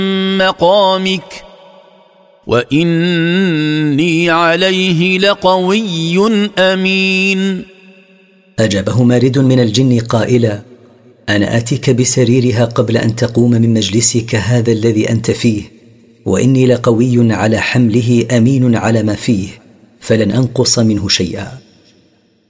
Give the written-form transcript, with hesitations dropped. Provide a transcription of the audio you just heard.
مقامك وإني عليه لقوي أمين. أجابه مارد من الجن قائلا: أنا آتيك بسريرها قبل أن تقوم من مجلسك هذا الذي أنت فيه، وإني لقوي على حمله أمين على ما فيه، فلن أنقص منه شيئا.